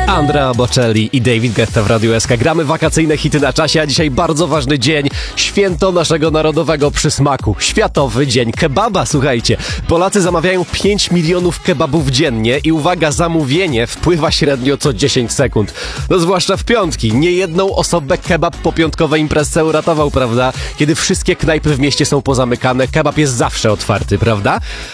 Andrea Bocelli i David Guetta w Radiu SK. Gramy wakacyjne hity na czasie, a dzisiaj bardzo ważny dzień. Święto naszego narodowego przysmaku. Światowy Dzień Kebaba, słuchajcie. Polacy zamawiają 5 milionów kebabów dziennie i uwaga, zamówienie wpływa średnio co 10 sekund. No zwłaszcza w piątki. Niejedną osobę kebab po piątkowej imprezce uratował, prawda? Kiedy wszystkie knajpy w mieście są pozamykane, kebab jest zawsze otwarty, prawda?